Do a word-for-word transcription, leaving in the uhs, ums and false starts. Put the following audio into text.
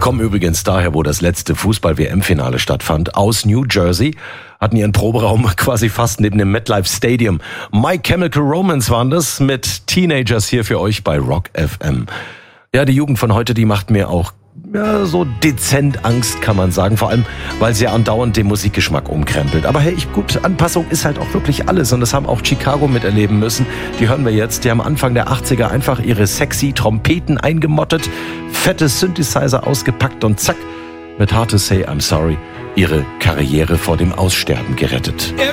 Kommen übrigens daher, wo das letzte Fußball-W M-Finale stattfand, aus New Jersey, hatten ihren Proberaum quasi fast neben dem MetLife Stadium. My Chemical Romance waren das mit Teenagers hier für euch bei Rock F M. Ja, die Jugend von heute, die macht mir auch ja, so dezent Angst, kann man sagen. Vor allem, weil sie ja andauernd den Musikgeschmack umkrempelt. Aber hey, ich, gut, Anpassung ist halt auch wirklich alles. Und das haben auch Chicago miterleben müssen. Die hören wir jetzt. Die haben Anfang der achtziger einfach ihre sexy Trompeten eingemottet, fette Synthesizer ausgepackt und zack, mit Hard to Say I'm Sorry ihre Karriere vor dem Aussterben gerettet.